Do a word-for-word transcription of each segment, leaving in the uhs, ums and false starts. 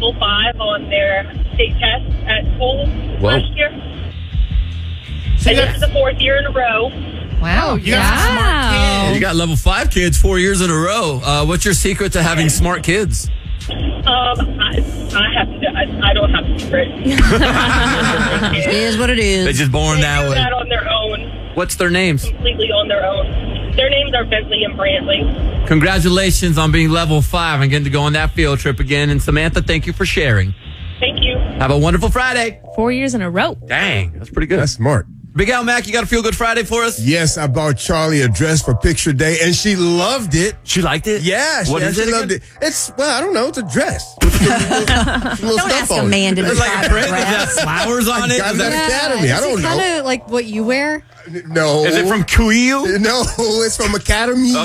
level five on their state test at school Whoa. last year. So And you this got, is the fourth year in a row. Wow. you got some smart kids. You got level five kids four years in a row. Uh, what's your secret to having smart kids? Um, I, I have to. I, I don't have to secret. It is what it is. They're just born They that do way. that on their own, What's their names? completely on their own. Their names are Bentley and Brantley. Congratulations on being level five and getting to go on that field trip again. And Samantha, thank you for sharing. Thank you. Have a wonderful Friday. Four years in a row. Dang, that's pretty good. That's smart. Big Al Mac, you got a feel good Friday for us? Yes, I bought Charlie a dress for picture day, and she loved it. She liked it? Yeah, she, What is she it loved again? it. It's, well, I don't know. It's a dress. With some little- some little Don't stuff ask on a it. man to It's like a describe print a that has dress. flowers on it. got Is that it- Academy. I don't Is it know. kind of like what you wear? No. Is it from Kuiu? No, it's from Academy.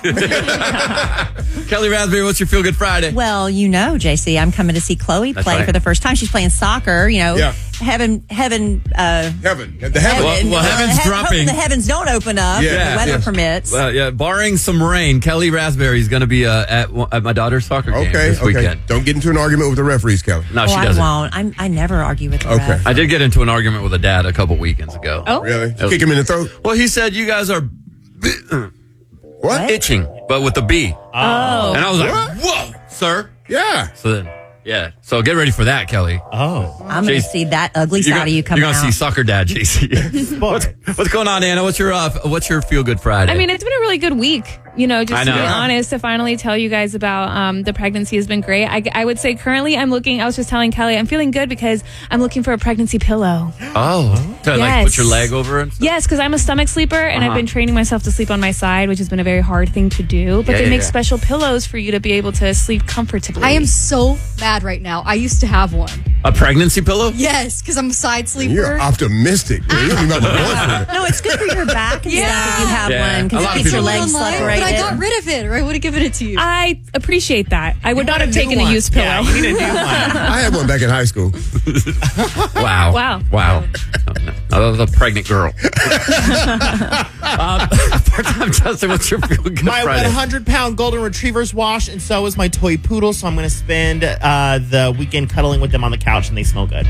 Kelly Raspberry, what's your feel good Friday? Well, you know, J C, I'm coming to see Chloe That's play right. for the first time. She's playing soccer, you know, Yeah. heaven, heaven, uh, Heaven. The heaven. Well- well, heaven's he- dropping. hoping the heavens don't open up. Yeah. if Yeah, the weather yes. permits. Well, yeah, barring some rain, Kelly Raspberry is going to be uh, at, at my daughter's soccer game Okay, this okay. weekend. Don't get into an argument with the referees, Kelly. No, oh, she I doesn't. won't. I'm, I never argue with the Okay. ref. I did get into an argument with a dad a couple weekends ago. Oh. Really? Kick him in the throat? Well, he said you guys are What? itching, but with a B. Oh. And I was like, What? whoa, sir. Yeah. So then, yeah. So get ready for that, Kelly. Oh. I'm going to Jason, see that ugly You're side gonna, of you come you're gonna out. see soccer dad, J C. what's, what's going on, Anna? What's your uh, what's your feel good Friday? I mean, it's been a really good week. You know, just I to know. be honest, to finally tell you guys about um, the pregnancy has been great. I, I would say currently I'm looking, I was just telling Kelly, I'm feeling good because I'm looking for a pregnancy pillow. oh, to like Yes. put your leg over and stuff? Yes, because I'm a stomach sleeper and Uh-huh. I've been training myself to sleep on my side, which has been a very hard thing to do. But Yeah, they yeah, make yeah. special pillows for you to be able to sleep comfortably. I am so mad right now. I used to have one. A pregnancy pillow? Yes, because I'm a side sleeper. You're optimistic. You don't even have a boyfriend. No, it's good for your back and Yeah. stuff if you have Yeah. one A because lot it of keeps your people- legs Online, separated. but I got rid of it, or I would have given it to you. I appreciate that. I would not have a new taken one. a used pillow. Yeah, you need a new one. I had one back in high school. Wow. Wow. Wow. No, that was a pregnant girl. um, part-time Justin, what's your feel good My Friday? one hundred pound golden retriever's washed, and so is my toy poodle. So I'm going to spend uh, the weekend cuddling with them on the couch, and they smell good.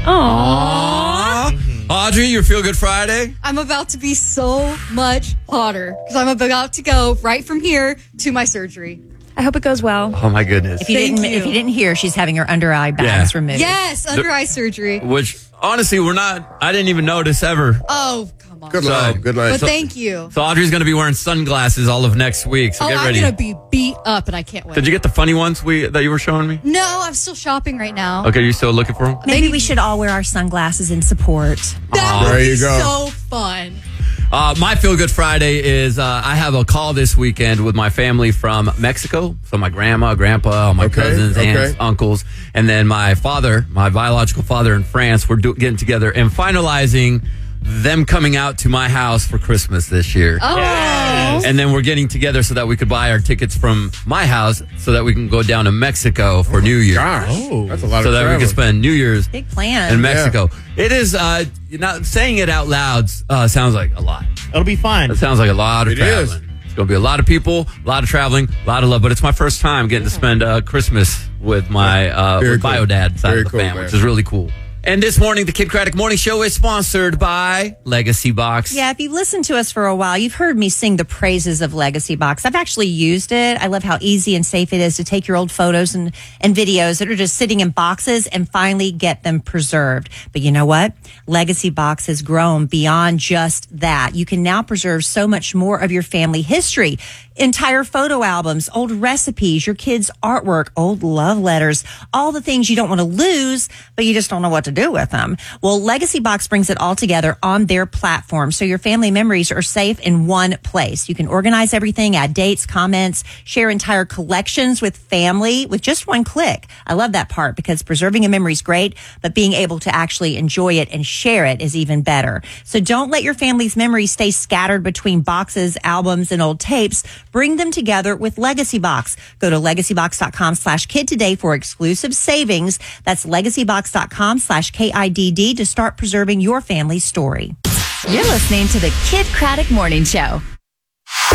Aww. Audrey, your feel good Friday? I'm about to be so much hotter because I'm about to go right from here to my surgery. I hope it goes well. Oh my goodness. If you Thank didn't, you. if you didn't hear, she's having her under eye bags Yeah. removed. Yes, under eye surgery. Which honestly, we're not. I didn't even notice ever. Oh, come on. Good So- line. Good line. But thank you. So Audrey's going to be wearing sunglasses all of next week. So Oh, get I'm ready. going to be beat up, and I can't wait. Did you get the funny ones we that you were showing me? No, I'm still shopping right now. Okay, you still looking for them? Maybe we should all wear our sunglasses in support. That would There be you go. so fun. Uh, my feel good Friday is uh, I have a call this weekend with my family from Mexico. So my grandma, grandpa, all my Okay, cousins, okay. aunts, uncles, and then my father, my biological father in France. We're do- getting together and finalizing them coming out to my house for Christmas this year. Oh. And then we're getting together so that we could buy our tickets from my house so that we can go down to Mexico for New Year's. Gosh, Oh. that's a lot So of that we travel. can spend New Year's Big plan. in Mexico. It is, uh, you know, saying it out loud uh, sounds like a lot. It'll be fun. It sounds like a lot of It traveling. is. It's going to be a lot of people, a lot of traveling, a lot of love. But it's my first time getting to spend uh, Christmas with my uh, Very with cool. Bio Dad side Very of the cool, family, man. which is really cool. And this morning, the Kid Craddock Morning Show is sponsored by Legacy Box. Yeah, if you've listened to us for a while, you've heard me sing the praises of Legacy Box. I've actually used it. I love how easy and safe it is to take your old photos and, and videos that are just sitting in boxes and finally get them preserved. But you know what? Legacy Box has grown beyond just that. You can now preserve so much more of your family history. Entire photo albums, old recipes, your kids' artwork, old love letters, all the things you don't want to lose, but you just don't know what to do with them. Well, Legacy Box brings it all together on their platform, so your family memories are safe in one place. You can organize everything, add dates, comments, share entire collections with family with just one click. I love that part because preserving a memory is great, but being able to actually enjoy it and share it is even better. So don't let your family's memories stay scattered between boxes, albums, and old tapes. Bring them together with Legacy Box. Go to legacybox.com slash kid today for exclusive savings. That's legacybox.com slash K I D D to start preserving your family's story. You're listening to the Kid Craddock Morning Show.